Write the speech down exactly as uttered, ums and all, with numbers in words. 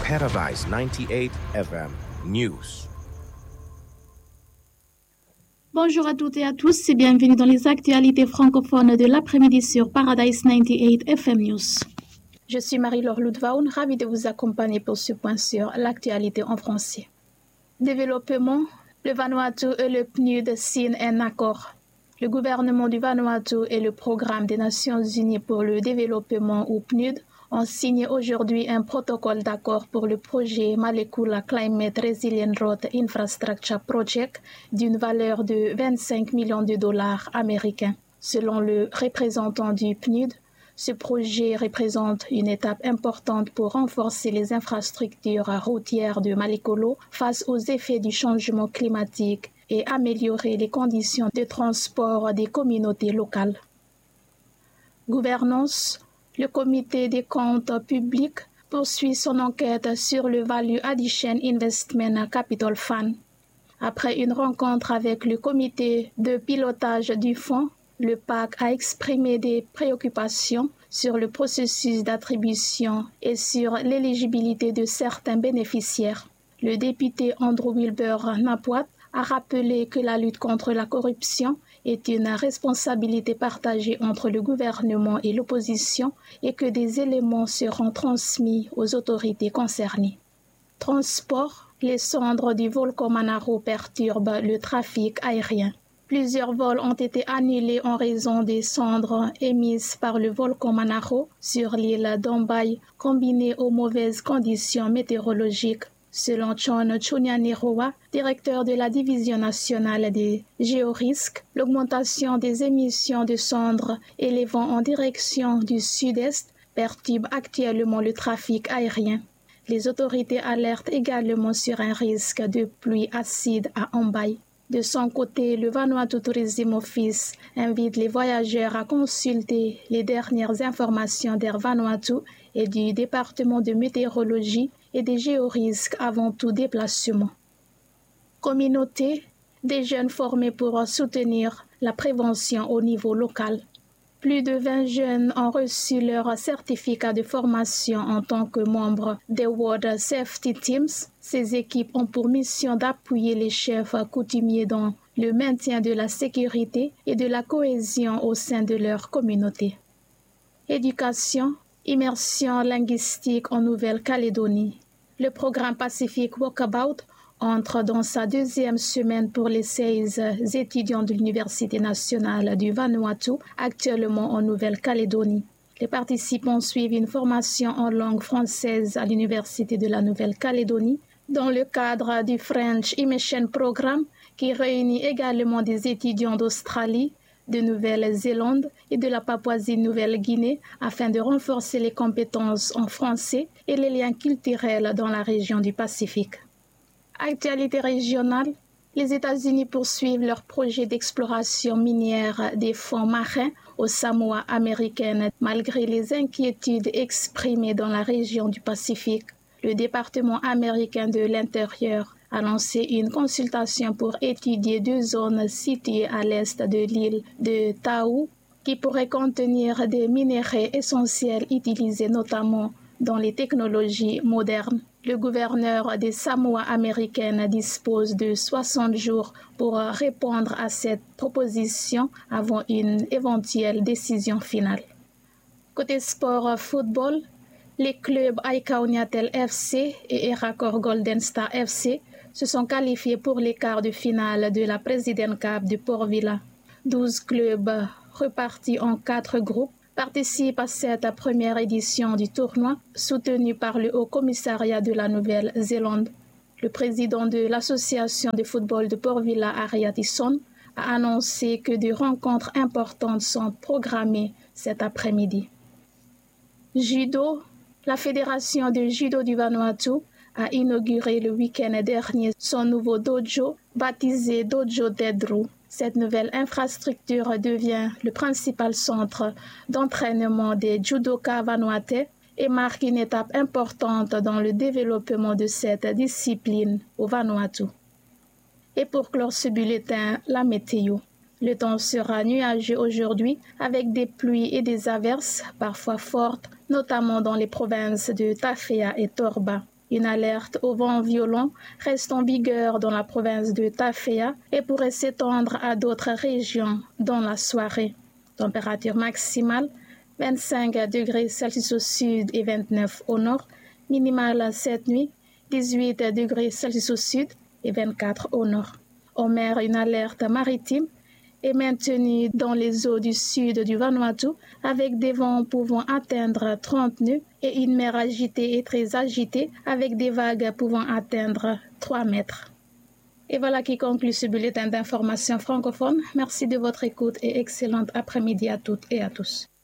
Paradise ninety-eight F M News. Bonjour à toutes et à tous et bienvenue dans les actualités francophones de l'après-midi sur Paradise ninety-eight F M News. Je suis Marie-Laure Ludvaun, ravie de vous accompagner pour ce point sur l'actualité en français. Développement, le Vanuatu et le P N U D signent un accord. Le gouvernement du Vanuatu et le Programme des Nations Unies pour le développement ou P N U D ont signé aujourd'hui un protocole d'accord pour le projet Malekula Climate Resilient Road Infrastructure Project d'une valeur de vingt-cinq millions de dollars américains. Selon le représentant du P N U D, ce projet représente une étape importante pour renforcer les infrastructures routières de Malekula face aux effets du changement climatique et améliorer les conditions de transport des communautés locales. Gouvernance. Le comité des comptes publics poursuit son enquête sur le Value Addition Investment Capital Fund. Après une rencontre avec le comité de pilotage du fonds, le P A C a exprimé des préoccupations sur le processus d'attribution et sur l'éligibilité de certains bénéficiaires. Le député Andrew Wilbur-Napwat a rappelé que la lutte contre la corruption est une responsabilité partagée entre le gouvernement et l'opposition et que des éléments seront transmis aux autorités concernées. Transport, les cendres du volcan Manaro perturbent le trafic aérien. Plusieurs vols ont été annulés en raison des cendres émises par le volcan Manaro sur l'île d'Ambaï, combinées aux mauvaises conditions météorologiques. Selon John Chunyaneroa, directeur de la Division nationale des géorisques, l'augmentation des émissions de cendres élevant en direction du sud-est perturbe actuellement le trafic aérien. Les autorités alertent également sur un risque de pluie acide à Ambaï. De son côté, le Vanuatu Tourism Office invite les voyageurs à consulter les dernières informations d'Air Vanuatu et du département de météorologie et des géorisques avant tout déplacement. Communauté, des jeunes formés pour soutenir la prévention au niveau local. Plus de vingt jeunes ont reçu leur certificat de formation en tant que membres des World Safety Teams. Ces équipes ont pour mission d'appuyer les chefs coutumiers dans le maintien de la sécurité et de la cohésion au sein de leur communauté. Éducation, immersion linguistique en Nouvelle-Calédonie. Le programme Pacific Walkabout entre dans sa deuxième semaine pour les seize étudiants de l'Université nationale du Vanuatu, actuellement en Nouvelle-Calédonie. Les participants suivent une formation en langue française à l'Université de la Nouvelle-Calédonie dans le cadre du French Immersion Programme qui réunit également des étudiants d'Australie, de Nouvelle-Zélande et de la Papouasie-Nouvelle-Guinée afin de renforcer les compétences en français et les liens culturels dans la région du Pacifique. Actualité régionale, les États-Unis poursuivent leur projet d'exploration minière des fonds marins aux Samoa américaines malgré les inquiétudes exprimées dans la région du Pacifique. Le département américain de l'Intérieur a lancé une consultation pour étudier deux zones situées à l'est de l'île de Taou qui pourraient contenir des minéraux essentiels utilisés notamment dans les technologies modernes. Le gouverneur des Samoa américaines dispose de soixante jours pour répondre à cette proposition avant une éventuelle décision finale. Côté sport football, les clubs Aikaunatel F C et Eracor Golden Star F C se sont qualifiés pour les quarts de finale de la President Cup de Port Vila. douze clubs repartis en quatre groupes participent à cette première édition du tournoi, soutenu par le Haut Commissariat de la Nouvelle-Zélande. Le président de l'Association de football de Port Vila, Ariatison, a annoncé que des rencontres importantes sont programmées cet après-midi. Judo, la Fédération de judo du Vanuatu a inauguré le week-end dernier son nouveau dojo, baptisé Dojo Dedru. Cette nouvelle infrastructure devient le principal centre d'entraînement des judokas vanuatais et marque une étape importante dans le développement de cette discipline au Vanuatu. Et pour clore ce bulletin, la météo. Le temps sera nuageux aujourd'hui avec des pluies et des averses parfois fortes, notamment dans les provinces de Tafea et Torba. Une alerte au vent violent reste en vigueur dans la province de Tafea et pourrait s'étendre à d'autres régions dans la soirée. Température maximale vingt-cinq degrés Celsius au sud et vingt-neuf au nord, minimale cette nuit dix-huit degrés Celsius au sud et vingt-quatre au nord. En mer, une alerte maritime est maintenue dans les eaux du sud du Vanuatu avec des vents pouvant atteindre trente nœuds et une mer agitée et très agitée avec des vagues pouvant atteindre trois mètres. Et voilà qui conclut ce bulletin d'information francophone. Merci de votre écoute et excellent après-midi à toutes et à tous.